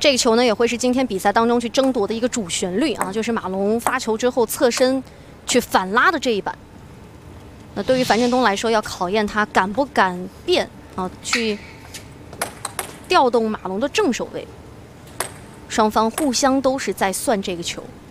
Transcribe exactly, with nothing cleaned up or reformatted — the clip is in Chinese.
这个球呢，也会是今天比赛当中去争夺的一个主旋律啊，就是马龙发球之后侧身去反拉的这一板。那对于樊振东来说，要考验他敢不敢变啊，去调动马龙的正手位。双方互相都是在算这个球。